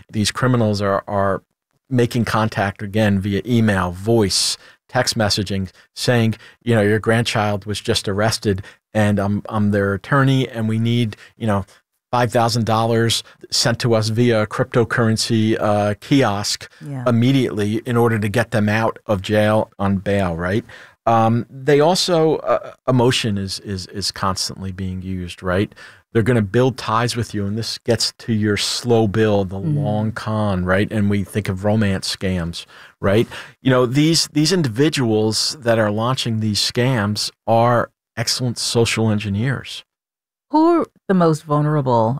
These criminals are making contact again via email, voice, text messaging, saying, your grandchild was just arrested and I'm their attorney and we need, $5,000 sent to us via a cryptocurrency kiosk immediately in order to get them out of jail on bail, right? They also, emotion is constantly being used, right? They're going to build ties with you, and this gets to your slow build, the long con, right? And we think of romance scams, right? These individuals that are launching these scams are excellent social engineers. Who are the most vulnerable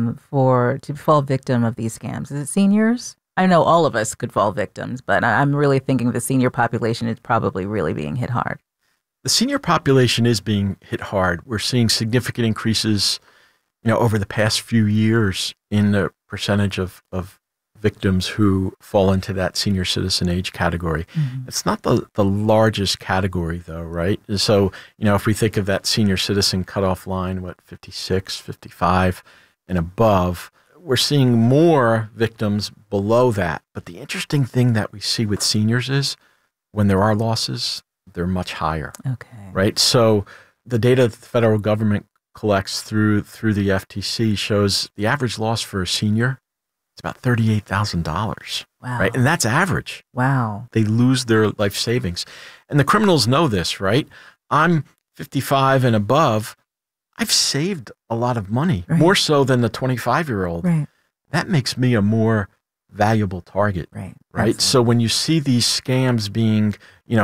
to fall victim of these scams? Is it seniors? I know all of us could fall victims, but I'm really thinking the senior population is probably really being hit hard. The senior population is being hit hard. We're seeing significant increases, over the past few years in the percentage of victims who fall into that senior citizen age category. It's not the largest category though, right? So, if we think of that senior citizen cutoff line, 56, 55 and above, we're seeing more victims below that. But the interesting thing that we see with seniors is when there are losses, they're much higher. Okay. Right? So the data the federal government collects through the FTC shows the average loss for a senior, it's about $38,000. Wow. Right? And that's average. Wow. They lose their life savings. And the criminals know this, right? I'm 55 and above. I've saved a lot of money, more so than the 25-year-old. Right. That makes me a more valuable target. Right. Right. Absolutely. So when you see these scams being,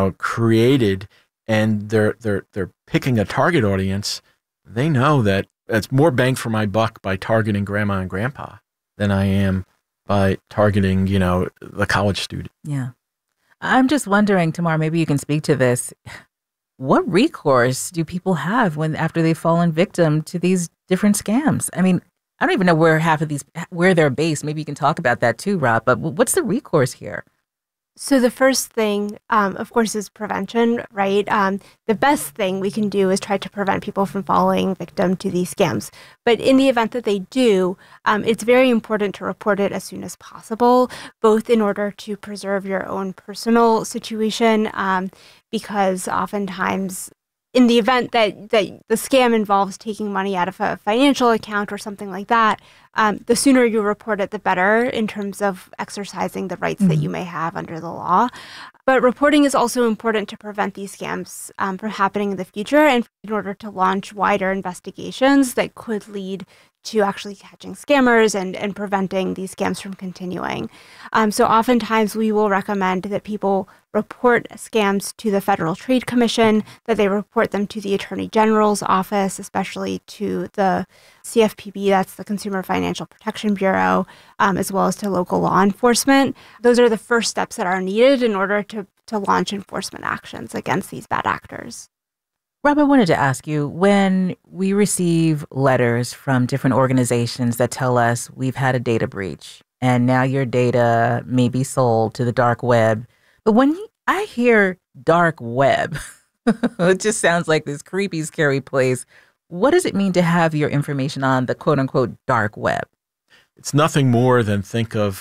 created and they're picking a target audience, they know that it's more bang for my buck by targeting grandma and grandpa than I am by targeting, the college student. Yeah. I'm just wondering, Tamar, maybe you can speak to this. What recourse do people have after they've fallen victim to these different scams? I mean, I don't even know where they're based. Maybe you can talk about that too, Rob, but what's the recourse here? So the first thing, of course, is prevention, right? The best thing we can do is try to prevent people from falling victim to these scams. But in the event that they do, it's very important to report it as soon as possible, both in order to preserve your own personal situation, because oftentimes in the event that the scam involves taking money out of a financial account or something like that, the sooner you report it, the better in terms of exercising the rights that you may have under the law. But reporting is also important to prevent these scams from happening in the future and in order to launch wider investigations that could lead to actually catching scammers and preventing these scams from continuing. So oftentimes we will recommend that people report scams to the Federal Trade Commission, that they report them to the Attorney General's office, especially to the CFPB, that's the Consumer Financial Protection Bureau, as well as to local law enforcement. Those are the first steps that are needed in order to launch enforcement actions against these bad actors. Rob, I wanted to ask you, when we receive letters from different organizations that tell us we've had a data breach and now your data may be sold to the dark web, but when I hear dark web, it just sounds like this creepy, scary place. What does it mean to have your information on the quote unquote dark web? It's nothing more than think of,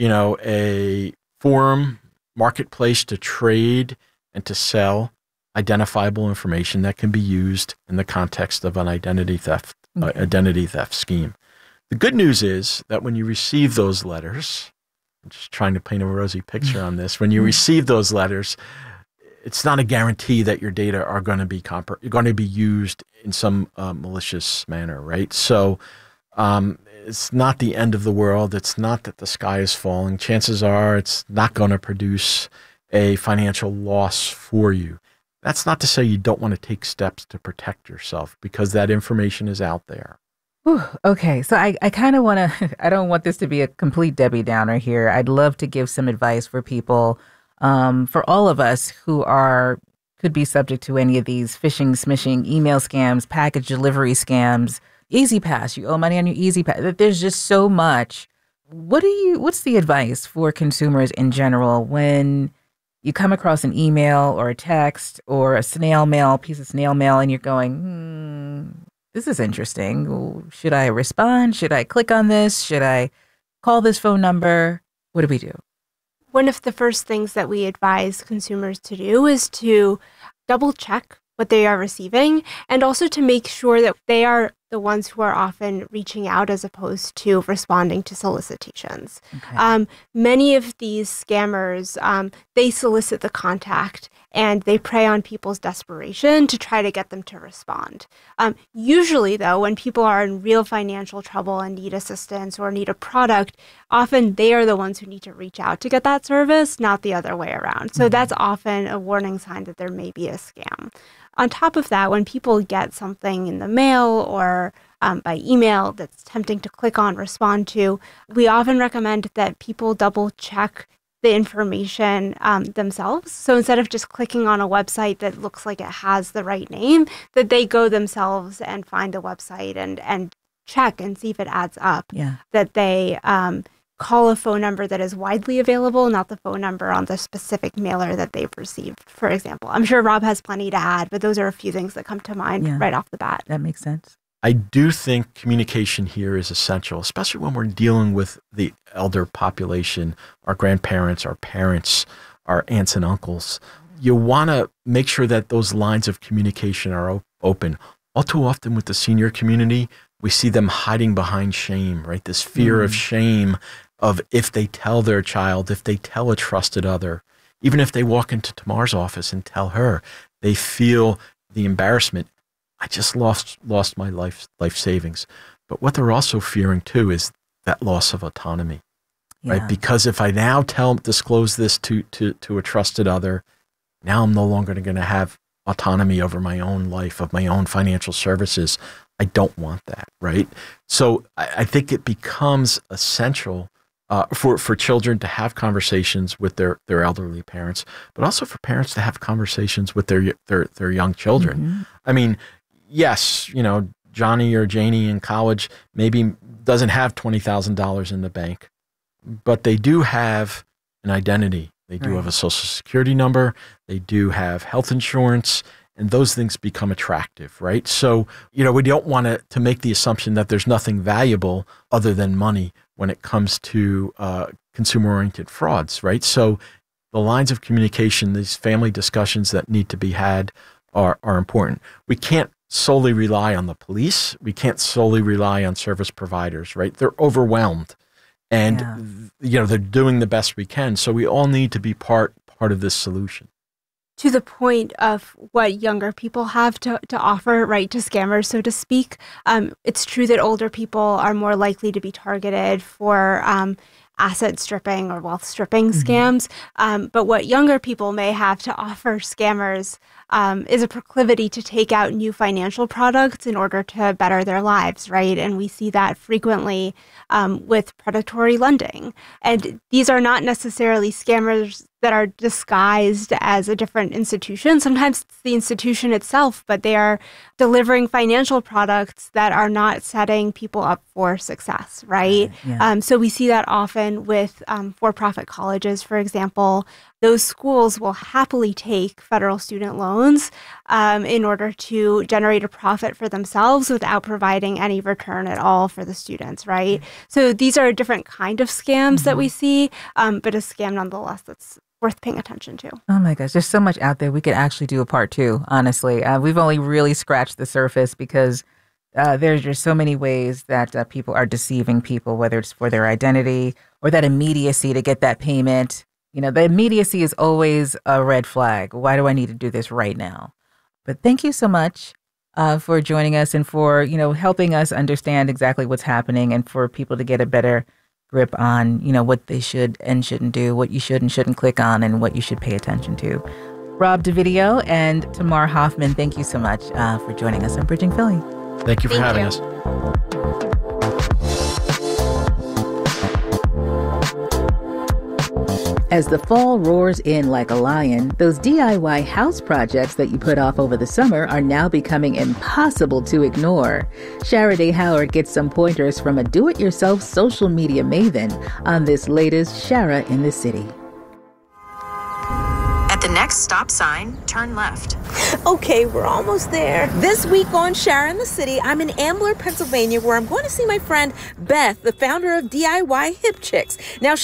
a forum, marketplace to trade and to sell identifiable information that can be used in the context of an identity theft scheme. The good news is that when you receive those letters, I'm just trying to paint a rosy picture on this. When you receive those letters, it's not a guarantee that your data are going to be used in some malicious manner, right? So it's not the end of the world. It's not that the sky is falling. Chances are it's not going to produce a financial loss for you. That's not to say you don't want to take steps to protect yourself because that information is out there. Whew, okay, so I kind of want to, I don't want this to be a complete Debbie Downer here. I'd love to give some advice for people, for all of us who could be subject to any of these phishing, smishing, email scams, package delivery scams, E-ZPass, you owe money on your E-ZPass. There's just so much. What's the advice for consumers in general when you come across an email or a text or a piece of snail mail, and you're going, this is interesting. Should I respond? Should I click on this? Should I call this phone number. What do we do? One of the first things that we advise consumers to do is to double check what they are receiving, and also to make sure that they are the ones who are often reaching out as opposed to responding to solicitations. Okay. Many of these scammers, they solicit the contact and they prey on people's desperation to try to get them to respond. Usually, though, when people are in real financial trouble and need assistance or need a product, often they are the ones who need to reach out to get that service, not the other way around. So that's often a warning sign that there may be a scam. On top of that, when people get something in the mail or by email that's tempting to click on, respond to, we often recommend that people double check the information themselves. So instead of just clicking on a website that looks like it has the right name, that they go themselves and find the website and check and see if it adds up. Yeah. That they call a phone number that is widely available, not the phone number on the specific mailer that they've received, for example. I'm sure Rob has plenty to add, but those are a few things that come to mind right off the bat. That makes sense. I do think communication here is essential, especially when we're dealing with the elder population, our grandparents, our parents, our aunts and uncles. You want to make sure that those lines of communication are open. All too often with the senior community, we see them hiding behind shame, right? This fear of shame of if they tell their child, if they tell a trusted other, even if they walk into Tamar's office and tell her, they feel the embarrassment. I just lost my life savings. But what they're also fearing too is that loss of autonomy, right? Because if I now disclose this to a trusted other, now I'm no longer going to have autonomy over my own life, of my own financial services. I don't want that, right? So I think it becomes essential for children to have conversations with their elderly parents, but also for parents to have conversations with their young children. I mean, yes, Johnny or Janie in college maybe doesn't have $20,000 in the bank, but they do have an identity. They do have a social security number. They do have health insurance, and those things become attractive, right? So, we don't want to make the assumption that there's nothing valuable other than money when it comes to consumer-oriented frauds, right? So the lines of communication, these family discussions that need to be had are important. We can't solely rely on the police. We can't solely rely on service providers, right? They're overwhelmed. And, they're doing the best we can. So we all need to be part of this solution. To the point of what younger people have to offer, right, to scammers, so to speak, it's true that older people are more likely to be targeted for asset stripping or wealth stripping scams. But what younger people may have to offer scammers is a proclivity to take out new financial products in order to better their lives, right? And we see that frequently with predatory lending. And these are not necessarily scammers that are disguised as a different institution. Sometimes it's the institution itself, but they are delivering financial products that are not setting people up for success, right? So we see that often with for-profit colleges, for example. Those schools will happily take federal student loans in order to generate a profit for themselves without providing any return at all for the students, right? So these are a different kind of scams that we see, but a scam nonetheless that's worth paying attention to. Oh my gosh, there's so much out there. We could actually do a part 2, honestly. We've only really scratched the surface because there's just so many ways that people are deceiving people, whether it's for their identity or that immediacy to get that payment. The immediacy is always a red flag. Why do I need to do this right now? But thank you so much for joining us and for, helping us understand exactly what's happening and for people to get a better grip on, what they should and shouldn't do, what you should and shouldn't click on, and what you should pay attention to. Rob DeVideo and Tamar Hoffman, thank you so much for joining us on Bridging Philly. Thank you for having us. As the fall roars in like a lion, those DIY house projects that you put off over the summer are now becoming impossible to ignore. Shara Day Howard gets some pointers from a do-it-yourself social media maven on this latest Shara in the City. At the next next stop sign, turn left. Okay, we're almost there. This week on Shara in the City, I'm in Ambler, Pennsylvania, where I'm going to see my friend Beth, the founder of DIY Hip Chicks. Now,